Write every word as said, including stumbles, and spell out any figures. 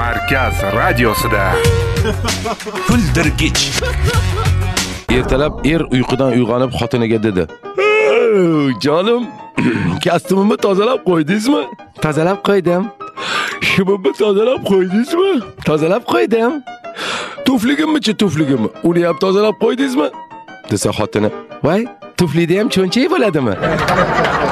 Markaz radiosida. Kuldirgich. Ertalab er uyqudan uyg'onib xotiniga dedi: "Jonim, kostyumimni tozalab qo'ydingizmi?" "Tozalab qo'ydim." "Shimimni tozalab qo'ydingizmi?" "Tozalab qo'ydim." "Tufligimmi-chi, tufligimmi? Uni ham tozalab qo'ydingizmi?" desa xotini: "Voy, tuflida ham cho'nchak bo'ladimi?"